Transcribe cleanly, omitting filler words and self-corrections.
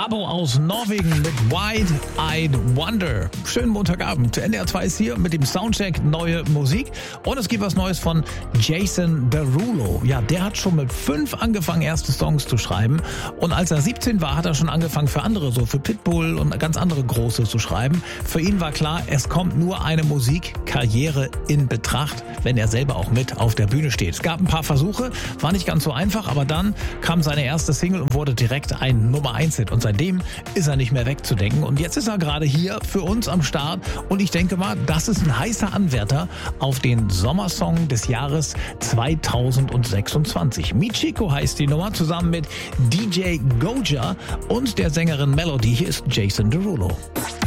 Abo aus Norwegen mit Wide-Eyed Wonder. Schönen Montagabend. NDR 2 ist hier mit dem Soundcheck neue Musik. Und es gibt was Neues von Jason Derulo. Ja, der hat schon mit 5 angefangen, erste Songs zu schreiben. Und als er 17 war, hat er schon angefangen für andere, so für Pitbull und ganz andere Große zu schreiben. Für ihn war klar, es kommt nur eine Musikkarriere in Betracht, wenn er selber auch mit auf der Bühne steht. Es gab ein paar Versuche, war nicht ganz so einfach, aber dann kam seine erste Single und wurde direkt ein Nummer-1-Hit. Und seitdem ist er nicht mehr wegzudenken. Und jetzt ist er gerade hier für uns am Start. Und ich denke mal, das ist ein heißer Anwärter auf den Sommersong des Jahres 2026. Michiko heißt die Nummer, zusammen mit DJ Goja und der Sängerin Melody. Hier ist Jason Derulo.